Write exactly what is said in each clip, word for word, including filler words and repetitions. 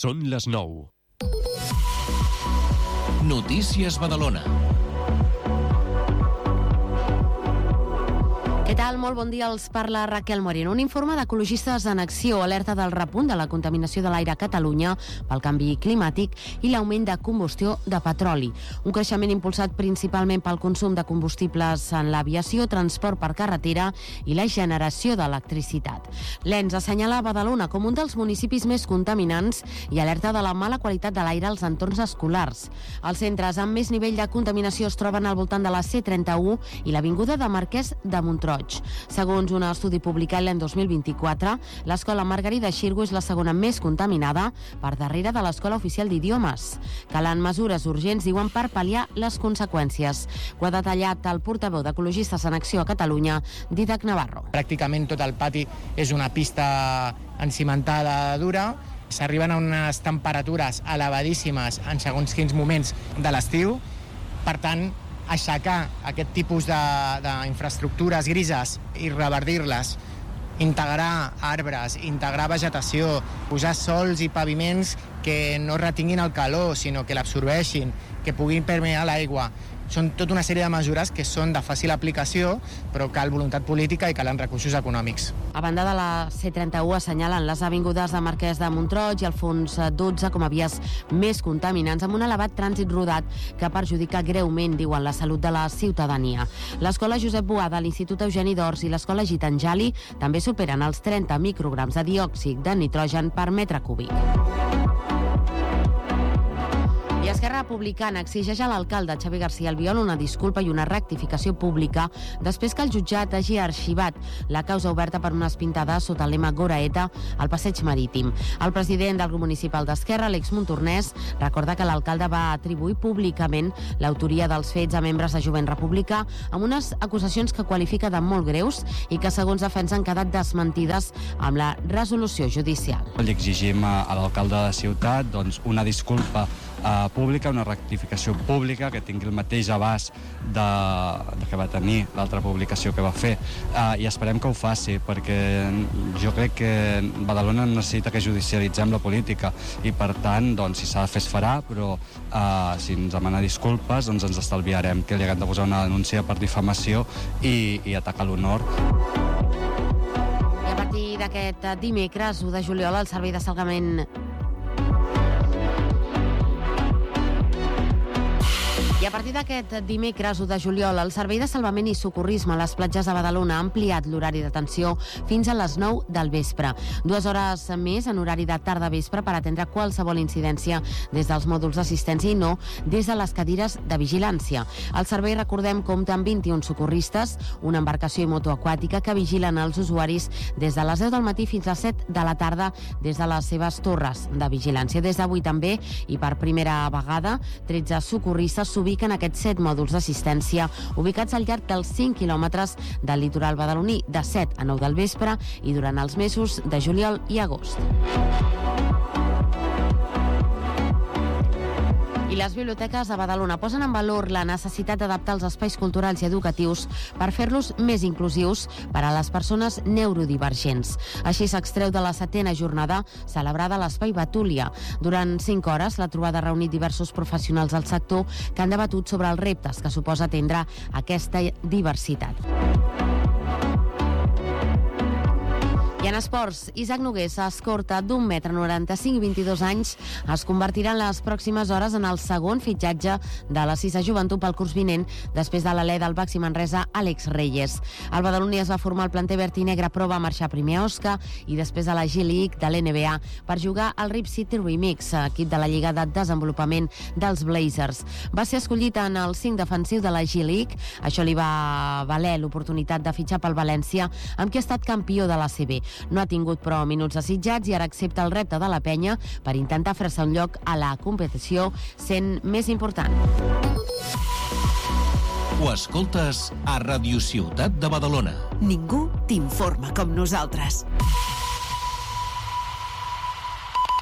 Són les nou. Notícies Badalona. Què tal? Molt bon dia, els parla Raquel Moreno. Un informe d'Ecologistes en Acció alerta del repunt de la contaminació de l'aire a Catalunya pel canvi climàtic i l'augment de combustió de petroli. Un creixement impulsat principalment pel consum de combustibles en l'aviació, transport per carretera i la generació d'electricitat. L'E N S assenyala Badalona com un dels municipis més contaminants i alerta de la mala qualitat de l'aire als entorns escolars. Els centres amb més nivell de contaminació es troben al voltant de la C trenta-u i l'avinguda de Marquès de Montroig. Segons un estudi publicat l'any dos mil vint-i-quatre, l'escola Margarida Xirgu és la segona més contaminada, per darrere de l'escola oficial d'idiomes. Calen mesures urgents, diuen, per pal·liar les conseqüències. Ho ha detallat el portaveu d'Ecologistes en Acció a Catalunya, Dídac Navarro. Pràcticament tot el pati és una pista encimentada dura. S'arriben a unes temperatures elevadíssimes en segons quins moments de l'estiu. Per tant, aixecar aquest tipus d'infraestructures grises i revertir-les, integrar arbres, integrar vegetació, posar sols i paviments que no retinguin el calor, sinó que l'absorbeixin, que puguin permear l'aigua. Són tota una sèrie de mesures que són de fàcil aplicació, però cal voluntat política i calen recursos econòmics. A banda de la C trenta-u assenyalen les avingudes de Marquès de Montroig i Alfons dotze com a vies més contaminants, amb un elevat trànsit rodat que perjudica greument, diuen, la salut de la ciutadania. L'escola Josep Boada, l'Institut Eugeni d'Ors i l'escola Gitanjali també superen els trenta micrograms de diòxid de nitrogen per metre cúbic. I Esquerra Republicana exigeix a l'alcalde Xavi García Albiol una disculpa i una rectificació pública després que el jutjat hagi arxivat la causa oberta per unes pintades sota el lema Goraeta al passeig marítim. El president del grup municipal d'Esquerra, Àlex Montornès, recorda que l'alcalde va atribuir públicament l'autoria dels fets a membres de Jovent Republicà amb unes acusacions que qualifica de molt greus i que, segons defensa, han quedat desmentides amb la resolució judicial. Li exigim a l'alcalde de la ciutat doncs, una disculpa Uh, pública, una rectificació pública que tingui el mateix abast de, de que va tenir l'altra publicació que va fer, uh, i esperem que ho faci, perquè jo crec que Badalona necessita que judicialitzem la política i, per tant, doncs, si s'ha de fer es farà, però uh, si ens demana disculpes doncs ens estalviarem que li haguem de posar una denúncia per difamació i, i atacar l'honor. I a partir d'aquest dimecres, u de juliol, el Servei de Salvament I a partir d'aquest dimecres, u de juliol, el Servei de Salvament i Socorrisme a les platges de Badalona ha ampliat l'horari d'atenció fins a les nou del vespre. Dues hores més en horari de tarda-vespre per atendre qualsevol incidència des dels mòduls d'assistència i no des de les cadires de vigilància. El servei, recordem, compta amb vint-i-un socorristes, una embarcació i moto aquàtica que vigilen els usuaris des de les deu del matí fins a les set de la tarda des de les seves torres de vigilància. Des d'avui també, i per primera vegada, tretze socorristes s'ubiquen en aquests set mòduls d'assistència ubicats al llarg dels cinc quilòmetres del litoral badaloní de set a nou del vespre i durant els mesos de juliol i agost. I les biblioteques de Badalona posen en valor la necessitat d'adaptar els espais culturals i educatius per fer-los més inclusius per a les persones neurodivergents. Així s'extreu de la setena jornada celebrada a l'Espai Betúlia. Durant cinc hores, la trobada ha reunit diversos professionals del sector que han debatut sobre els reptes que suposa atendre aquesta diversitat. I en esports, Isaac Nogués, escorta d'un metre noranta-cinc i vint-i-dos anys, es convertirà en les pròximes hores en el segon fitxatge de la sisena joventut pel curs vinent, després de l'alè del Baxi Manresa, Àlex Reyes. El badaloní es va formar al planter verd i negre, però va marxar primer a Osca i després a la G-League de l'N B A per jugar al Rip City Remix, equip de la Lliga de Desenvolupament dels Blazers. Va ser escollit en el cinc defensiu de la G-League. Això li va valer l'oportunitat de fitxar pel València, amb qui ha estat campió de l'A C B. No ha tingut, però, minuts desitjats i ara accepta el repte de la penya per intentar fer-se un lloc a la competició sent més important. Ho escoltes a Ràdio Ciutat de Badalona. Ningú t'informa com nosaltres.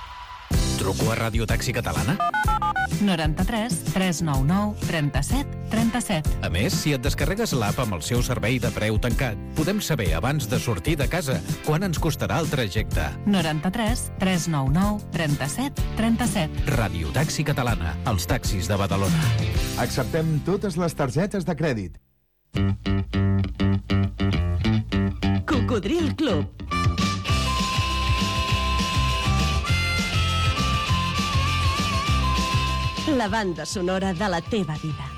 Truco a Ràdio Taxi Catalana? noranta-tres tres nou nou trenta-set trenta-set. A més, si et descarregues l'app amb el seu servei de preu tancat, podem saber abans de sortir de casa quan ens costarà el trajecte. noranta-tres tres nou nou trenta-set trenta-set. Ràdio Taxi Catalana, els taxis de Badalona. Acceptem totes les targetes de crèdit. Cocodril Club. La banda sonora de la teva vida.